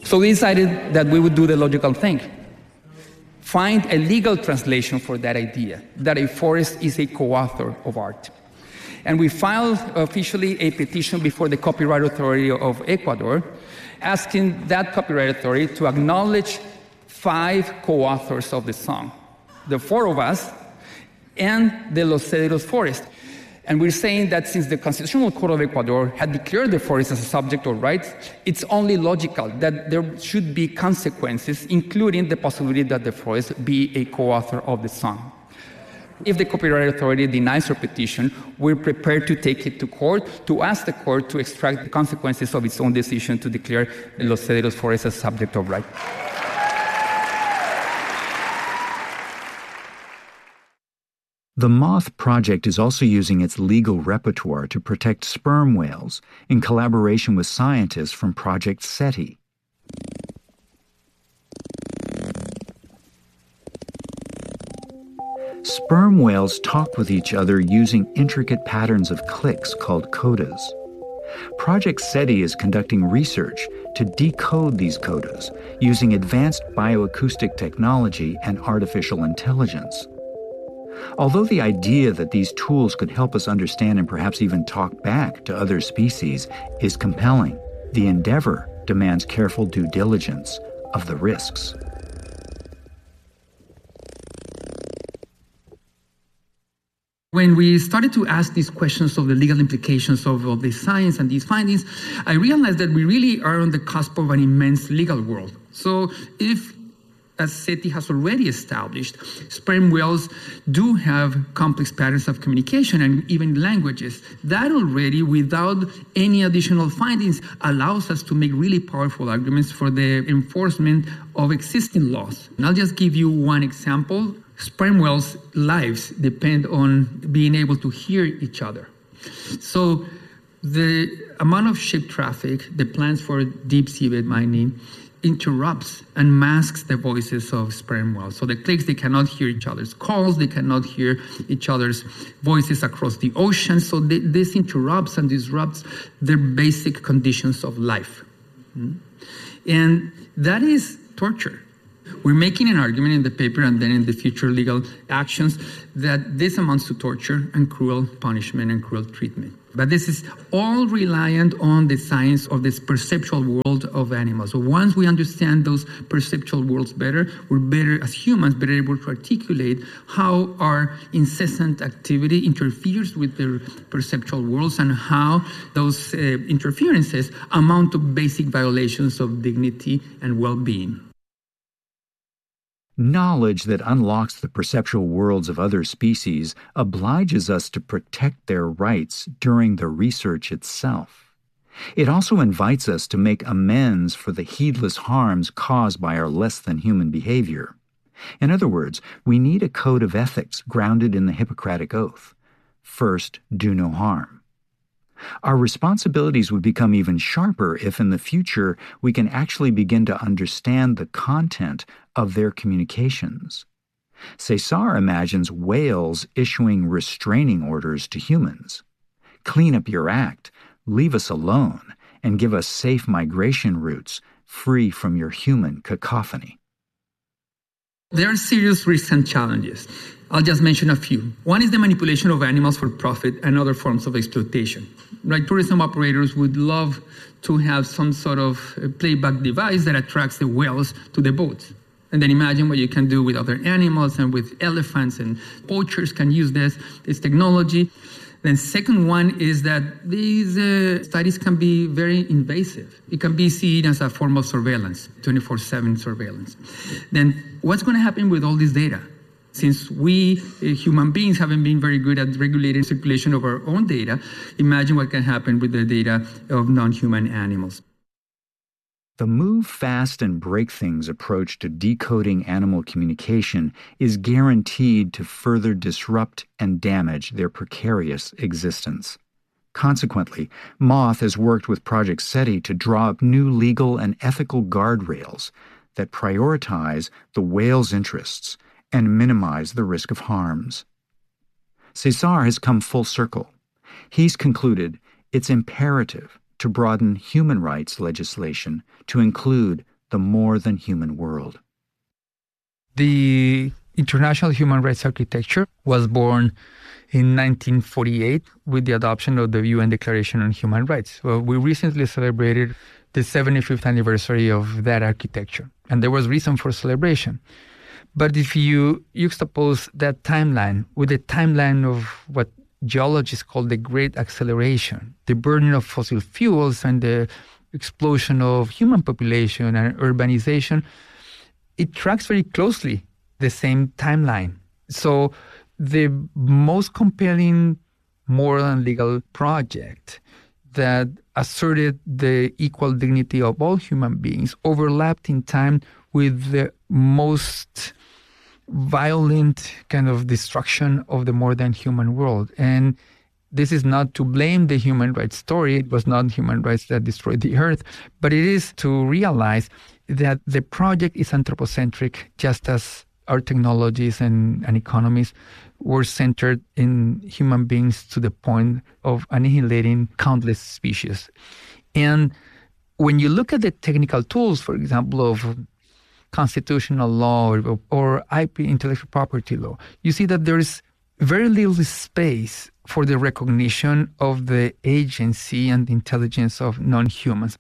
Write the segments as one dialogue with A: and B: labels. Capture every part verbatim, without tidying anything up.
A: So we decided that we would do the logical thing. Find a legal translation for that idea, that a forest is a co-author of art. And we filed officially a petition before the Copyright Authority of Ecuador, asking that copyright authority to acknowledge five co-authors of the song, the four of us and the Los Cedros Forest. And we're saying that since the Constitutional Court of Ecuador had declared the forest as a subject of rights, it's only logical that there should be consequences, including the possibility that the forest be a co-author of the song. If the Copyright Authority denies our petition, we're prepared to take it to court to ask the court to extract the consequences of its own decision to declare Los Cedros Forest as a subject of right.
B: The Moth Project is also using its legal repertoire to protect sperm whales in collaboration with scientists from Project SETI. Sperm whales talk with each other using intricate patterns of clicks called codas. Project SETI is conducting research to decode these codas using advanced bioacoustic technology and artificial intelligence. Although the idea that these tools could help us understand and perhaps even talk back to other species is compelling, the endeavor demands careful due diligence of the risks.
A: When we started to ask these questions of the legal implications of, of the science and these findings, I realized that we really are on the cusp of an immense legal world. So if, as SETI has already established, sperm whales do have complex patterns of communication and even languages, that already, without any additional findings, allows us to make really powerful arguments for the enforcement of existing laws. And I'll just give you one example. Sperm whales' lives depend on being able to hear each other. So the amount of ship traffic, the plans for deep seabed mining, interrupts and masks the voices of sperm whales. So the clicks, they cannot hear each other's calls, they cannot hear each other's voices across the ocean. So they, this interrupts and disrupts their basic conditions of life. And that is torture. We're making an argument in the paper and then in the future legal actions that this amounts to torture and cruel punishment and cruel treatment. But this is all reliant on the science of this perceptual world of animals. So once we understand those perceptual worlds better, we're better as humans, better able to articulate how our incessant activity interferes with their perceptual worlds and how those uh, interferences amount to basic violations of dignity and well-being.
B: Knowledge that unlocks the perceptual worlds of other species obliges us to protect their rights during the research itself. It also invites us to make amends for the heedless harms caused by our less-than-human behavior. In other words, we need a code of ethics grounded in the Hippocratic Oath. First, do no harm. Our responsibilities would become even sharper if in the future we can actually begin to understand the content of their communications. Cesar imagines whales issuing restraining orders to humans. Clean up your act, leave us alone, and give us safe migration routes free from your human cacophony.
A: There are serious risks and challenges. I'll just mention a few. One is the manipulation of animals for profit and other forms of exploitation. Right, tourism operators would love to have some sort of playback device that attracts the whales to the boats. And then imagine what you can do with other animals and with elephants, and poachers can use this, this technology. Then second one is that these uh, studies can be very invasive. It can be seen as a form of surveillance, twenty-four seven surveillance. Then what's going to happen with all this data? Since we, uh, human beings, haven't been very good at regulating circulation of our own data, imagine what can happen with the data of non-human animals.
B: The move fast and break things approach to decoding animal communication is guaranteed to further disrupt and damage their precarious existence. Consequently, Moth has worked with Project SETI to draw up new legal and ethical guardrails that prioritize the whale's interests and minimize the risk of harms. Cesar has come full circle. He's concluded it's imperative to broaden human rights legislation to include the more than human world.
A: The International Human Rights Architecture was born in nineteen forty-eight with the adoption of the U N Declaration on Human Rights. Well, we recently celebrated the seventy-fifth anniversary of that architecture, and there was reason for celebration. But if you juxtapose that timeline with the timeline of what geologists call the Great Acceleration, the burning of fossil fuels and the explosion of human population and urbanization, it tracks very closely the same timeline. So the most compelling moral and legal project that asserted the equal dignity of all human beings overlapped in time with the most violent kind of destruction of the more than human world. And this is not to blame the human rights story. It was not human rights that destroyed the earth, but it is to realize that the project is anthropocentric, just as our technologies and, and economies were centered in human beings to the point of annihilating countless species. And when you look at the technical tools, for example, of constitutional law or, or I P, intellectual property law, you see that there is very little space for the recognition of the agency and intelligence of non-humans.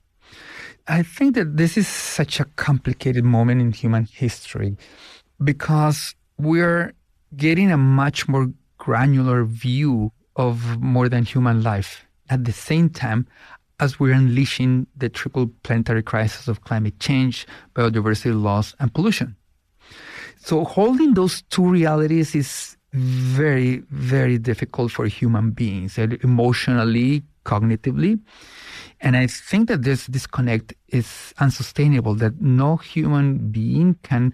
A: I think that this is such a complicated moment in human history because we're getting a much more granular view of more than human life at the same time as we're unleashing the triple planetary crisis of climate change, biodiversity loss, and pollution. So holding those two realities is very, very difficult for human beings, emotionally, cognitively. And I think that this disconnect is unsustainable, that no human being can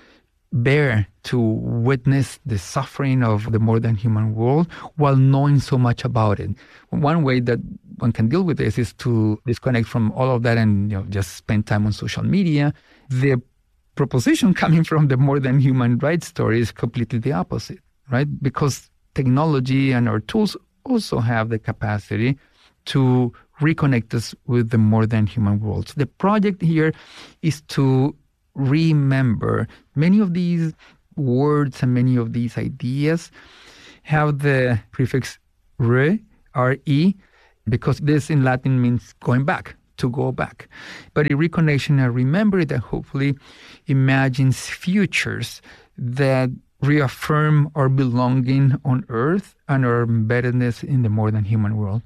A: bear to witness the suffering of the more than human world while knowing so much about it. One way that one can deal with this is to disconnect from all of that and, you know, just spend time on social media. The proposition coming from the more than human rights story is completely the opposite, right? Because technology and our tools also have the capacity to reconnect us with the more than human world. So the project here is to remember many of these words and many of these ideas have the prefix re, R-E, because this in Latin means going back, to go back. But a reconnection and remember that hopefully imagines futures that reaffirm our belonging on Earth and our embeddedness in the more than human world.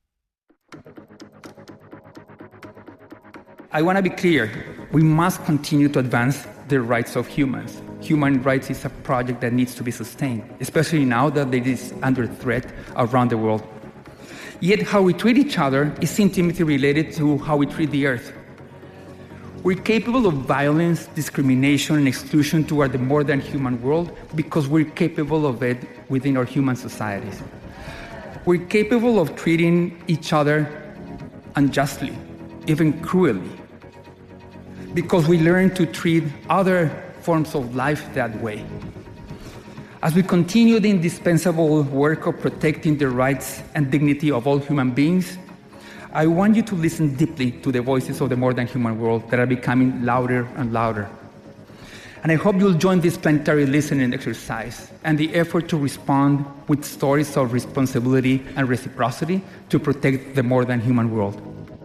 A: I want to be clear. We must continue to advance the rights of humans. Human rights is a project that needs to be sustained, especially now that it is under threat around the world. Yet how we treat each other is intimately related to how we treat the earth. We're capable of violence, discrimination, and exclusion toward the more than human world because we're capable of it within our human societies. We're capable of treating each other unjustly, even cruelly, because we learn to treat other forms of life that way. As we continue the indispensable work of protecting the rights and dignity of all human beings, I want you to listen deeply to the voices of the more than human world that are becoming louder and louder. And I hope you'll join this planetary listening exercise and the effort to respond with stories of responsibility and reciprocity to protect the more than human world.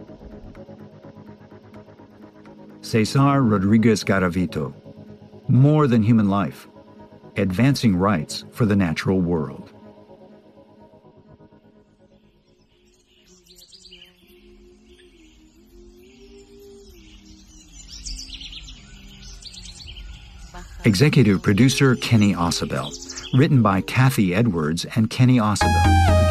B: Cesar Rodriguez Garavito, More Than Human Life, Advancing Rights for the Natural World. Executive producer Kenny Ausubel. Written by Kathy Edwards and Kenny Ausubel.